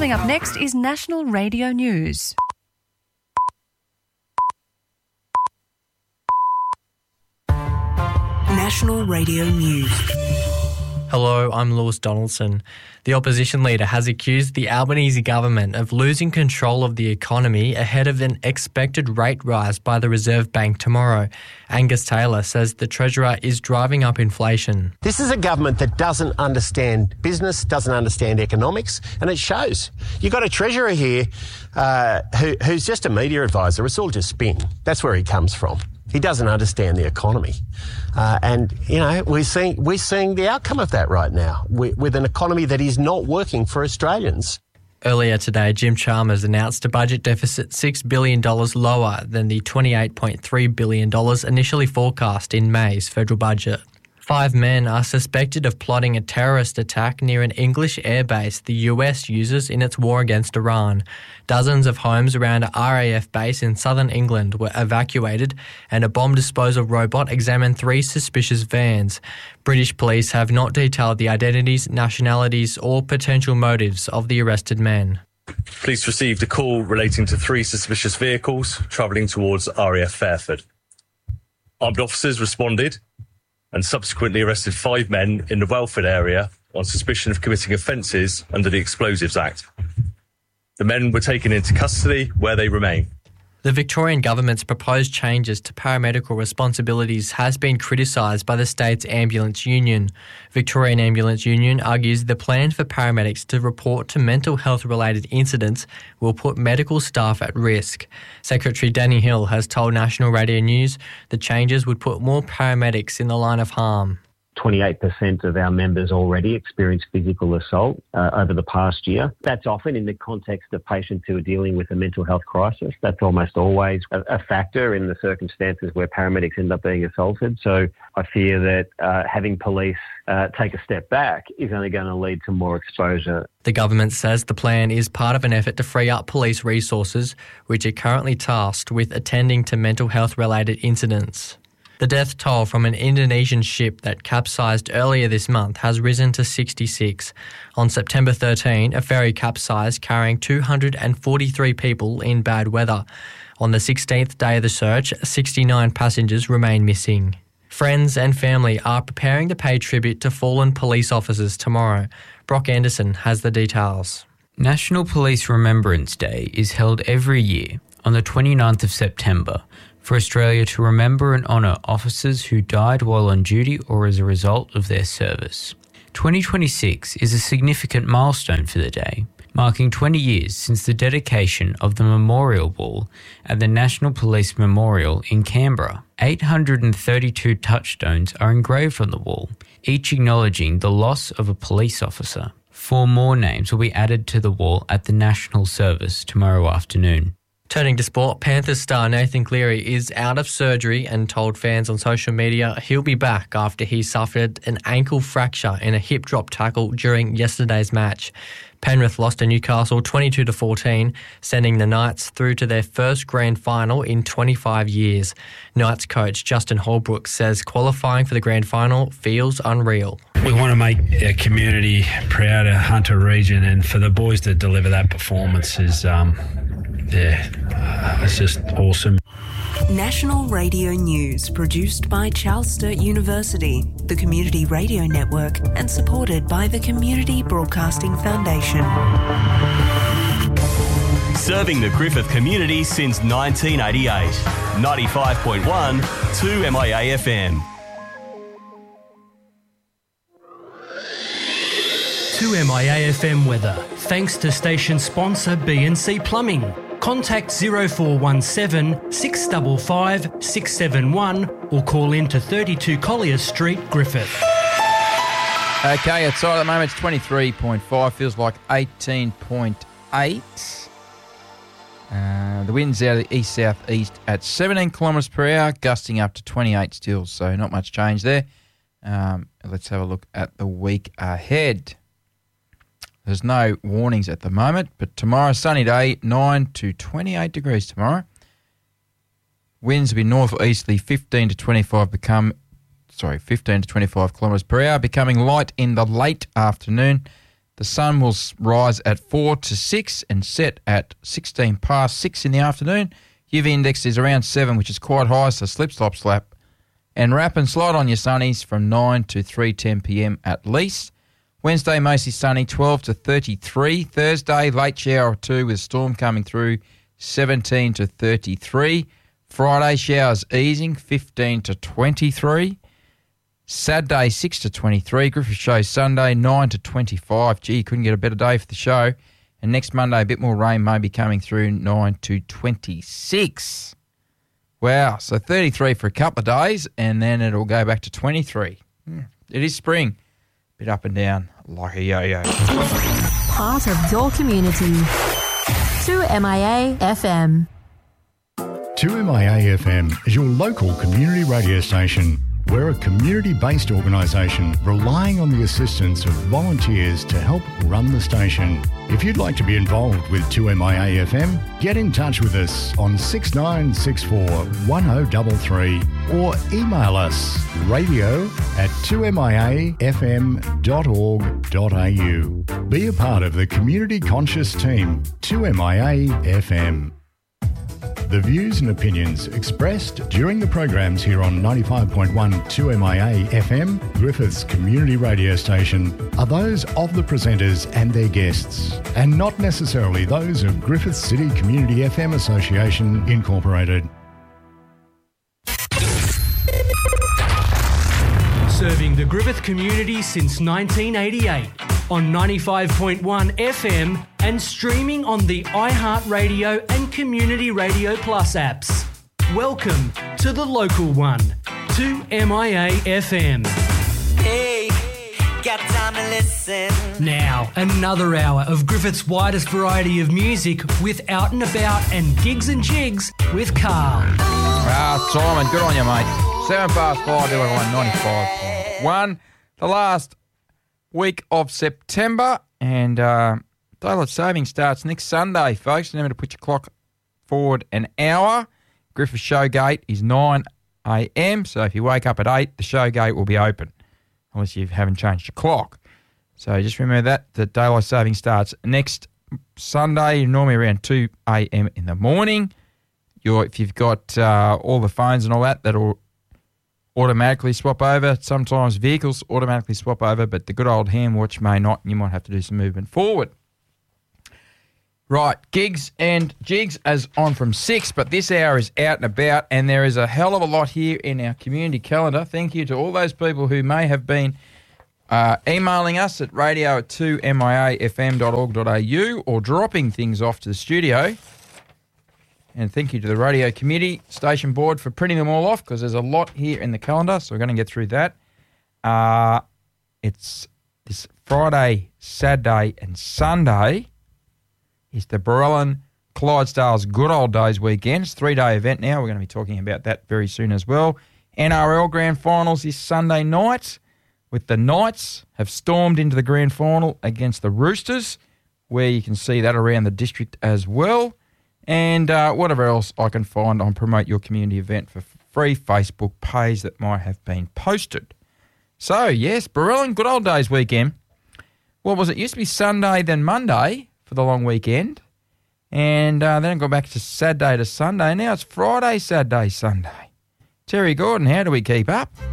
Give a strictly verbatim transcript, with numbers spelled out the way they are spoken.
Coming up next is National Radio News. National Radio News. Hello, I'm Lewis Donaldson. The opposition leader has accused the Albanese government of losing control of the economy ahead of an expected rate rise by the Reserve Bank tomorrow. Angus Taylor says the Treasurer is driving up inflation. This is a government that doesn't understand business, doesn't understand economics, and it shows. You've got a Treasurer here uh, who, who's just a media advisor. It's all just spin. That's where he comes from. He doesn't understand the economy. Uh, and, you know, we're seeing, we're seeing the outcome of that right now with, with an economy that is not working for Australians. Earlier today, Jim Chalmers announced a budget deficit six billion dollars lower than the twenty-eight point three billion dollars initially forecast in May's federal budget. Five men are suspected of plotting a terrorist attack near an English airbase the U S uses in its war against Iran. Dozens of homes around a R A F base in southern England were evacuated, and a bomb disposal robot examined three suspicious vans. British police have not detailed the identities, nationalities or potential motives of the arrested men. Police received a call relating to three suspicious vehicles travelling towards R A F Fairford. Armed officers responded and subsequently arrested five men in the Welford area on suspicion of committing offences under the Explosives Act. The men were taken into custody, where they remain. The Victorian government's proposed changes to paramedical responsibilities has been criticised by the state's ambulance union. Victorian Ambulance Union argues the plan for paramedics to report to mental health-related incidents will put medical staff at risk. Secretary Danny Hill has told National Radio News the changes would put more paramedics in the line of harm. twenty-eight percent of our members already experience physical assault uh, over the past year. That's often in the context of patients who are dealing with a mental health crisis. That's almost always a, a factor in the circumstances where paramedics end up being assaulted. So I fear that uh, having police uh, take a step back is only going to lead to more exposure. The government says the plan is part of an effort to free up police resources, which are currently tasked with attending to mental health-related incidents. The death toll from an Indonesian ship that capsized earlier this month has risen to sixty-six. On September thirteenth, a ferry capsized carrying two hundred forty-three people in bad weather. On the sixteenth day of the search, sixty-nine passengers remain missing. Friends and family are preparing to pay tribute to fallen police officers tomorrow. Brock Anderson has the details. National Police Remembrance Day is held every year on the twenty-ninth of September for Australia to remember and honour officers who died while on duty or as a result of their service. twenty twenty-six is a significant milestone for the day, marking twenty years since the dedication of the memorial wall at the National Police Memorial in Canberra. eight hundred thirty-two touchstones are engraved on the wall, each acknowledging the loss of a police officer. Four more names will be added to the wall at the National Service tomorrow afternoon. Turning to sport, Panthers star Nathan Cleary is out of surgery and told fans on social media he'll be back after he suffered an ankle fracture in a hip drop tackle during yesterday's match. Penrith lost to Newcastle twenty-two to fourteen, sending the Knights through to their first grand final in twenty-five years. Knights coach Justin Holbrook says qualifying for the grand final feels unreal. We want to make our community proud of Hunter region, and for the boys to deliver that performance is, um, yeah, uh, it's just awesome. National Radio News, produced by Charles Sturt University, the Community Radio Network, and supported by the Community Broadcasting Foundation. Serving the Griffith community since nineteen eighty-eight. ninety-five point one, two M I A F M. two M I A F M weather, thanks to station sponsor B and C Plumbing. Contact zero four one seven, six five five, six seven one or call in to thirty-two Collier Street, Griffith. Okay, outside at the moment it's twenty-three point five, feels like eighteen point eight. Uh, the wind's out of the east-south-east at seventeen kilometres per hour, gusting up to twenty-eight still, so not much change there. Um, let's have a look at the week ahead. There's no warnings at the moment, but tomorrow, sunny day, nine to twenty-eight degrees tomorrow. Winds will be north or easterly, fifteen to twenty-five become, sorry, fifteen to twenty-five kilometres per hour, becoming light in the late afternoon. The sun will rise at four to six and set at sixteen past six in the afternoon. U V index is around seven, which is quite high, so slip, slop, slap. And wrap and slide on your sunnies from nine to three ten p m at least. Wednesday, mostly sunny, twelve to thirty-three. Thursday, late shower or two with storm coming through, seventeen to thirty-three. Friday, showers easing, fifteen to twenty-three. Saturday, six to twenty-three. Griffith Show Sunday, nine to twenty-five. Gee, you couldn't get a better day for the show. And next Monday, a bit more rain may be coming through, nine to twenty-six. Wow, so thirty-three for a couple of days, and then it'll go back to twenty-three. It is spring. Bit up and down, like a yo-yo. Part of your community. two M I A F M. two M I A F M is your local community radio station. We're a community-based organisation relying on the assistance of volunteers to help run the station. If you'd like to be involved with two M I A F M, get in touch with us on six nine six four one oh three three or email us radio at two m i a f m dot org dot a u. Be a part of the community conscious team, two M I A F M. The views and opinions expressed during the programs here on ninety-five point one two M I A F M, Griffith's community radio station, are those of the presenters and their guests, and not necessarily those of Griffith City Community F M Association Incorporated. Serving the Griffith community since nineteen eighty-eight on ninety-five point one F M and streaming on the iHeartRadio and Community Radio Plus apps. Welcome to the local one, two M I A F M. Hey, got time to listen. Now, another hour of Griffith's widest variety of music with Out and About and Gigs and Jigs with Carl. Ah, Simon, good on you, mate. Seven past five, there we're on ninety-five point one. The last week of September, and uh, daylight saving starts next Sunday, folks. Remember to put your clock forward an hour. Griffith show gate is nine a m, so if you wake up at eight, the show gate will be open, unless you haven't changed your clock. So just remember that, the daylight saving starts next Sunday, normally around two a m in the morning. You're, if you've got uh, all the phones and all that, that'll automatically swap over. Sometimes vehicles automatically swap over, but the good old hand watch may not, and you might have to do some movement forward. Right, gigs and jigs as on from six, but this hour is out and about, and there is a hell of a lot here in our community calendar. Thank you to all those people who may have been uh, emailing us at radio at two m i a f m dot org dot a u or dropping things off to the studio. And thank you to the radio committee station board for printing them all off, because there's a lot here in the calendar, so we're going to get through that. Uh, it's this Friday, Saturday and Sunday is the Barellan Clydesdales Good Old Days weekend. It's a three-day event now. We're going to be talking about that very soon as well. N R L Grand Finals this Sunday night, with the Knights have stormed into the Grand Final against the Roosters, where you can see that around the district as well. And uh, whatever else I can find on Promote Your Community event for free Facebook page that might have been posted. So, yes, Barellan Good Old Days weekend. What was it? It used to be Sunday, then Monday for the long weekend. And uh, then it got back to Saturday to Sunday. Now it's Friday, Saturday, Sunday. Terry Gordon, how do we keep up?